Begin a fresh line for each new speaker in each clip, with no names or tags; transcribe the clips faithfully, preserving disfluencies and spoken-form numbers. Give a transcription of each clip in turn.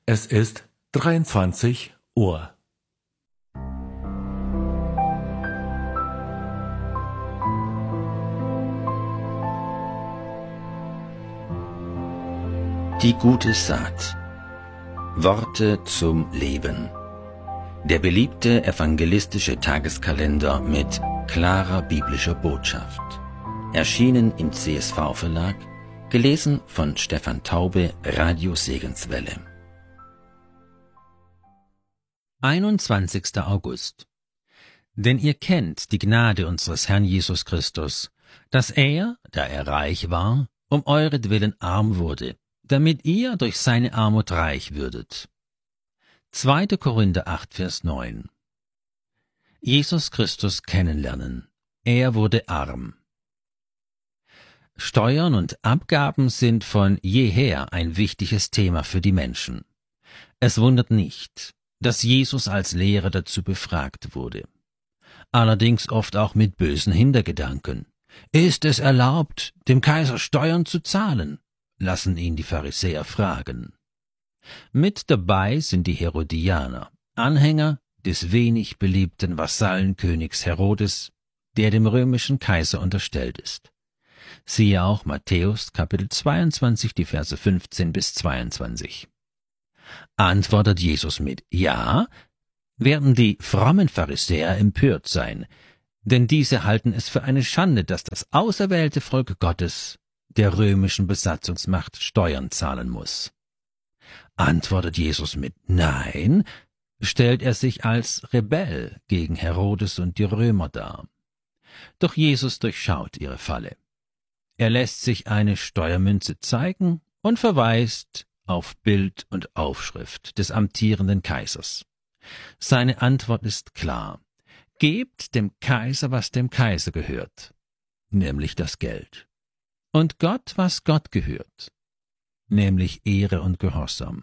Es ist dreiundzwanzig Uhr.
Die gute Saat. Worte zum Leben. Der beliebte evangelistische Tageskalender mit klarer biblischer Botschaft. Erschienen im C S V-Verlag, gelesen von Stefan Taube, Radio Segenswelle.
einundzwanzigster August. Denn ihr kennt die Gnade unseres Herrn Jesus Christus, dass er, da er reich war, um euretwillen arm wurde, damit ihr durch seine Armut reich würdet. zweiter Korinther acht, Vers neun. Jesus Christus kennenlernen. Er wurde arm. Steuern und Abgaben sind von jeher ein wichtiges Thema für die Menschen. Es wundert nicht, dass Jesus als Lehrer dazu befragt wurde. Allerdings oft auch mit bösen Hintergedanken. Ist es erlaubt, dem Kaiser Steuern zu zahlen? Lassen ihn die Pharisäer fragen. Mit dabei sind die Herodianer, Anhänger des wenig beliebten Vasallenkönigs Herodes, der dem römischen Kaiser unterstellt ist. Siehe auch Matthäus Kapitel zweiundzwanzig, die Verse fünfzehn bis zweiundzwanzig. Antwortet Jesus mit Ja, werden die frommen Pharisäer empört sein, denn diese halten es für eine Schande, dass das auserwählte Volk Gottes der römischen Besatzungsmacht Steuern zahlen muss. Antwortet Jesus mit Nein, stellt er sich als Rebell gegen Herodes und die Römer dar. Doch Jesus durchschaut ihre Falle. Er lässt sich eine Steuermünze zeigen und verweist auf Bild und Aufschrift des amtierenden Kaisers. Seine Antwort ist klar. Gebt dem Kaiser, was dem Kaiser gehört, nämlich das Geld. Und Gott, was Gott gehört, nämlich Ehre und Gehorsam.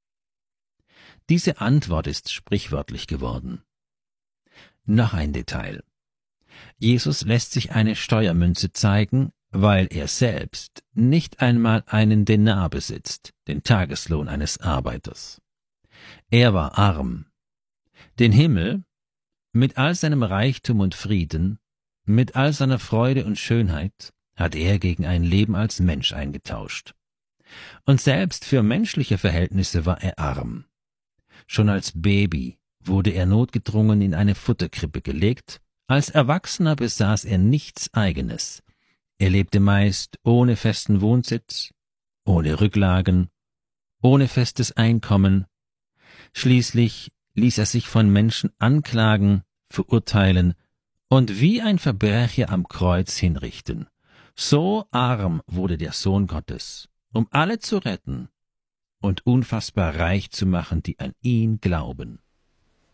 Diese Antwort ist sprichwörtlich geworden. Noch ein Detail. Jesus lässt sich eine Steuermünze zeigen, weil er selbst nicht einmal einen Denar besitzt, den Tageslohn eines Arbeiters. Er war arm. Den Himmel, mit all seinem Reichtum und Frieden, mit all seiner Freude und Schönheit, hat er gegen ein Leben als Mensch eingetauscht. Und selbst für menschliche Verhältnisse war er arm. Schon als Baby wurde er notgedrungen in eine Futterkrippe gelegt, als Erwachsener besaß er nichts Eigenes. Er lebte meist ohne festen Wohnsitz, ohne Rücklagen, ohne festes Einkommen. Schließlich ließ er sich von Menschen anklagen, verurteilen und wie ein Verbrecher am Kreuz hinrichten. So arm wurde der Sohn Gottes, um alle zu retten und unfassbar reich zu machen, die an ihn glauben.